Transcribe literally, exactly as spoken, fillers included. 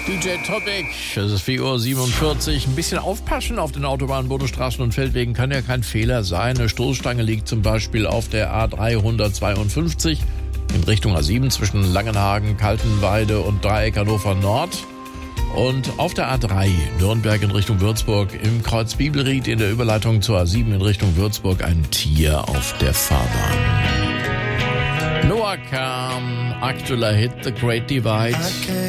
D J Topic, es ist vier Uhr siebenundvierzig. Ein bisschen aufpassen auf den Autobahnen, Bundesstraßen und Feldwegen kann ja kein Fehler sein. Eine Stoßstange liegt zum Beispiel auf der A dreihundertzweiundfünfzig in Richtung A sieben zwischen Langenhagen, Kaltenweide und Dreieck Hannover Nord. Und auf der A drei Nürnberg in Richtung Würzburg im Kreuz Bibelried in der Überleitung zur A sieben in Richtung Würzburg ein Tier auf der Fahrbahn. Noah Kahan, aktueller Hit The Great Divide.